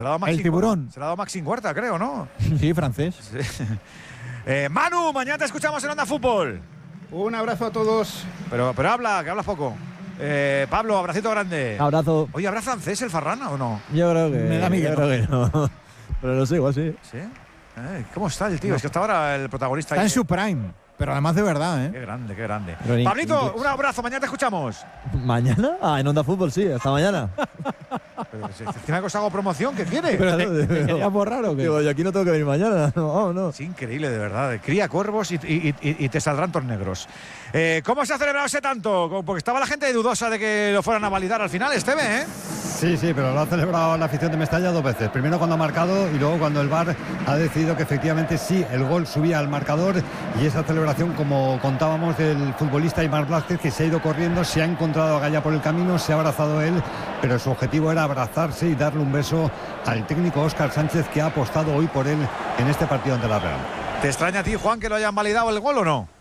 El tiburón. Se la ha dado Maxim Huerta, creo, ¿no? Sí, francés. Sí. Manu, mañana te escuchamos en Onda Fútbol. Un abrazo a todos. Pero habla, que hablas poco. Pablo, abracito grande. Abrazo. Oye, ¿habrá francés el Farran o no? Yo creo que. Me da miedo. Yo creo que no. Pero lo sigo así. ¿Sí? ¿Cómo está el tío? No. Es que hasta ahora el protagonista. Está en su prime. Pero además de verdad, ¿eh? Qué grande, qué grande. Pablito, un abrazo, mañana te escuchamos. ¿Mañana? En Onda Fútbol sí, hasta mañana. Pero si encima que hago promoción, ¿qué quiere? ¿Quería borrar o qué? Digo, yo aquí no tengo que venir mañana. No. Es increíble, de verdad. Cría cuervos y te saldrán tornegros. ¿Cómo se ha celebrado ese tanto? Porque estaba la gente dudosa de que lo fueran a validar al final, Esteve, ¿eh? Sí, pero lo ha celebrado la afición de Mestalla 2 veces. Primero cuando ha marcado y luego cuando el VAR ha decidido que efectivamente sí, el gol subía al marcador, y esa celebración, como contábamos, del futbolista Aimar Blázquez, que se ha ido corriendo, se ha encontrado a Gaya por el camino, se ha abrazado él, pero su objetivo era abrazarse y darle un beso al técnico Óscar Sánchez, que ha apostado hoy por él en este partido ante la Real. ¿Te extraña a ti, Juan, que lo hayan validado el gol o no?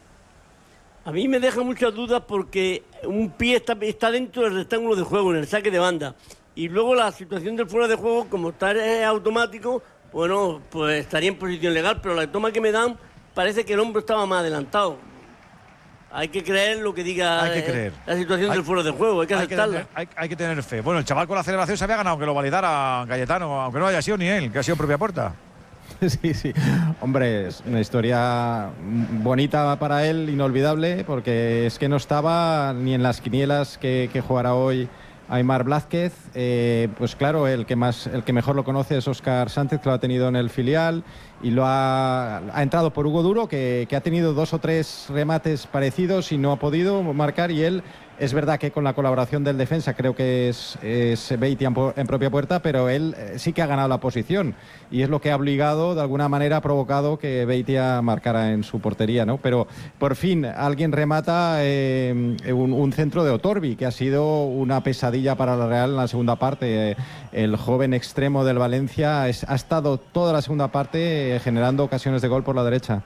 A mí me deja muchas dudas porque un pie está dentro del rectángulo de juego, en el saque de banda. Y luego la situación del fuera de juego, como está automático, bueno, pues estaría en posición legal, pero la toma que me dan parece que el hombro estaba más adelantado. Hay que creer lo que diga la situación del fuera de juego, hay que aceptarla. Hay que tener fe. Bueno, el chaval con la celebración se había ganado que lo validara Cayetano, aunque no haya sido ni él, que ha sido propia puerta. Sí. Hombre, es una historia bonita para él, inolvidable, porque es que no estaba ni en las quinielas que jugará hoy Aimar Blázquez. Pues claro, el que mejor lo conoce es Óscar Sánchez, que lo ha tenido en el filial y lo ha entrado por Hugo Duro, que ha tenido 2 o 3 remates parecidos y no ha podido marcar, y él, es verdad que con la colaboración del defensa, creo que es Beitia en propia puerta, pero él sí que ha ganado la posición, y es lo que ha obligado, de alguna manera ha provocado que Beitia marcara en su portería, ¿no? Pero por fin alguien remata un centro de Otorbi, que ha sido una pesadilla para la Real en la segunda parte. El joven extremo del Valencia ha estado toda la segunda parte generando ocasiones de gol por la derecha.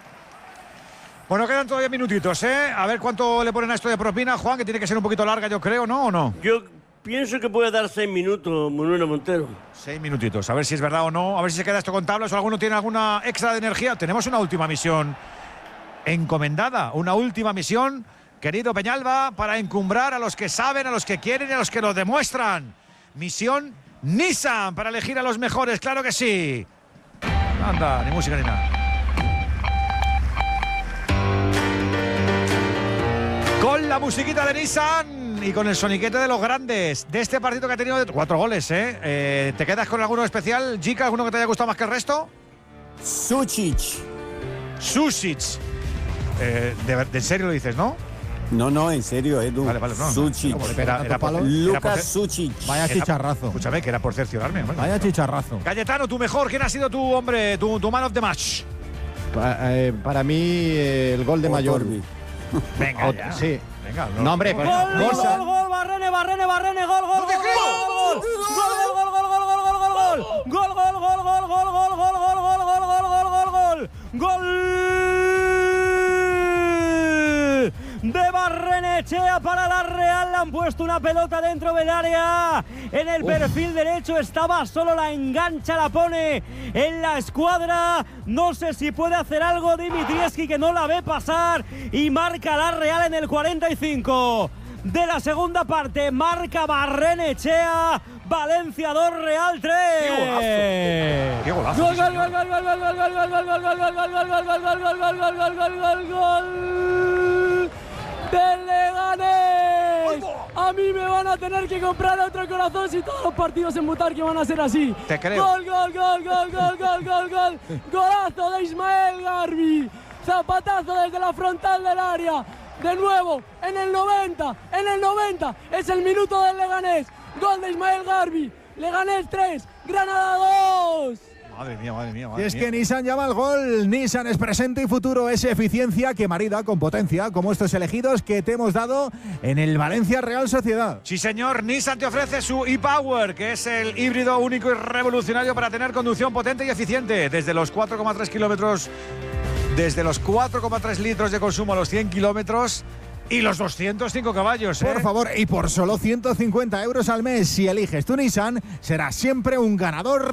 Bueno, quedan todavía minutitos, ¿eh? A ver cuánto le ponen a esto de propina, Juan, que tiene que ser un poquito larga, yo creo, ¿no? ¿O no? Yo pienso que puede dar 6 minutos, Manuel Montero. 6 minutitos, a ver si es verdad o no, a ver si se queda esto con tablas o alguno tiene alguna extra de energía. Tenemos una última misión encomendada, una última misión, querido Peñalba, para encumbrar a los que saben, a los que quieren y a los que lo demuestran. Misión Nissan, para elegir a los mejores, claro que sí. Anda, ni música ni nada. Con la musiquita de Nissan y con el soniquete de los grandes de este partido que ha tenido 4 goles, ¿eh? ¿Te quedas con alguno especial, Jica? ¿Alguno que te haya gustado más que el resto? Sušić. ¿En serio lo dices, no? No, en serio, Edu. Vale, no. Sušić. Lucas Sušić. Vaya chicharrazo. Escúchame, que era por cerciorarme. Hombre. Vaya chicharrazo. Cayetano, tú mejor. ¿Quién ha sido tu hombre, tu man of the match? Para mí, el gol de Mayor. Venga, ya. Sí. Venga, no, hombre. Gol, Barrene, gol. ¡No te creo! De Barrenechea para la Real. Le han puesto una pelota dentro del área. En el perfil derecho estaba solo, la engancha, la pone en la escuadra. No sé si puede hacer algo Dimitrievski, que no la ve pasar, y marca la Real en el 45 de la segunda parte. Marca Barrenechea. Valencia 2, Real 3. ¡Qué golazo! Gol del Leganés. A mí me van a tener que comprar otro corazón si todos los partidos en Butarque van a ser así. Te creo. Gol. Golazo de Ismael Garbi. Zapatazo desde la frontal del área. De nuevo, en el 90. Es el minuto del Leganés. Gol de Ismael Garbi. Leganés 3, Granada 2. Madre mía. Y es que Nissan llama al gol. Nissan es presente y futuro, es eficiencia que marida con potencia, como estos elegidos que te hemos dado en el Valencia Real Sociedad. Sí, señor. Nissan te ofrece su e-Power, que es el híbrido único y revolucionario para tener conducción potente y eficiente. Desde los 4,3 kilómetros, desde los 4,3 litros de consumo a los 100 kilómetros, Y los 205 caballos, Por favor, y por solo 150 euros al mes, si eliges tu Nissan, serás siempre un ganador.